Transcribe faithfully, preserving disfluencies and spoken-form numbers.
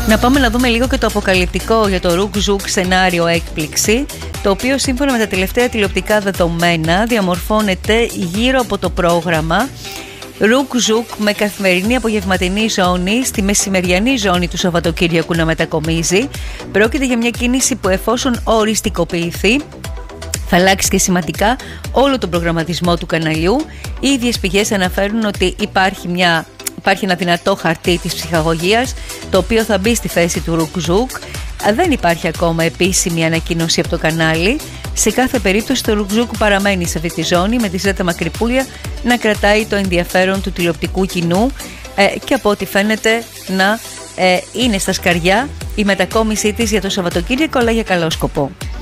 Να πάμε να δούμε λίγο και το αποκαλυπτικό για το Ρουκ Ζουκ σενάριο έκπληξη, το οποίο σύμφωνα με τα τελευταία τηλεοπτικά δεδομένα διαμορφώνεται γύρω από το πρόγραμμα Ρουκ Ζουκ με καθημερινή απογευματινή ζώνη στη μεσημεριανή ζώνη του Σαββατοκύριακου να μετακομίζει. Πρόκειται για μια κίνηση που εφόσον οριστικοποιηθεί θα αλλάξει και σημαντικά όλο τον προγραμματισμό του καναλιού. Οι ίδιες πηγές αναφέρουν ότι υπάρχει, μια, υπάρχει ένα δυνατό χαρτί της ψυχαγωγίας, το οποίο θα μπει στη θέση του Ρουκ Ζουκ. Δεν υπάρχει ακόμα επίσημη ανακοίνωση από το κανάλι. Σε κάθε περίπτωση το Ρουκ Ζουκ παραμένει σε αυτή τη ζώνη με τη Ζέτα Μακρυπούλια να κρατάει το ενδιαφέρον του τηλεοπτικού κοινού ε, και από ό,τι φαίνεται να ε, είναι στα σκαριά η μετακόμισή της για το Σαββατοκύριακο, αλλά για καλό σκοπό.